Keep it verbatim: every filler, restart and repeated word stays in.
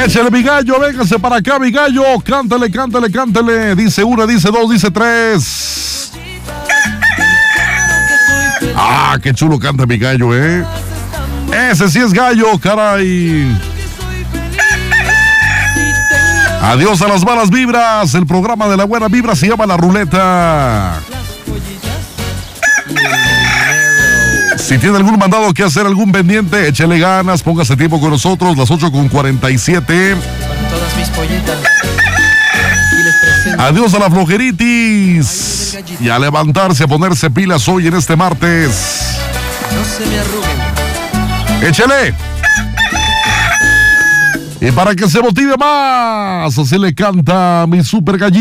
Échale, mi gallo, véngase para acá, mi gallo. Cántale, cántale, cántale. Dice una, dice dos, dice tres. Ah, qué chulo canta mi gallo, ¿eh? Ese sí es gallo, caray. Adiós a las malas vibras. El programa de la buena vibra se llama La Ruleta. Si tiene algún mandado que hacer, algún pendiente, échele ganas, póngase tiempo con nosotros, las ocho con cuarenta y siete. Para todas mis pollitas. Adiós a la flojeritis. Y a levantarse, a ponerse pilas hoy en este martes. No se me arruguen. Échele. Y para que se motive más, así le canta mi super gallina.